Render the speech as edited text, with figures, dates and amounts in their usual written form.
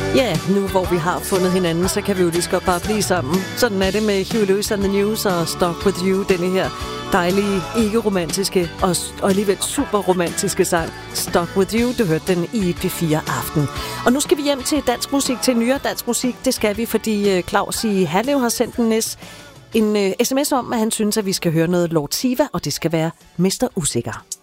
Ja, nu hvor vi har fundet hinanden, så kan vi jo lige så godt bare blive sammen. Sådan er det med Huey Lewis and the News og Stuck With You, denne her dejlige, ikke-romantiske og alligevel super romantiske sang Stuck With You. Du hørte den i P4 Aften. Og nu skal vi hjem til dansk musik, til nyere dansk musik. Det skal vi, fordi Claus i Herlev har sendt en sms om, at han synes, at vi skal høre noget Lord Siva, og det skal være Mr. Usikker.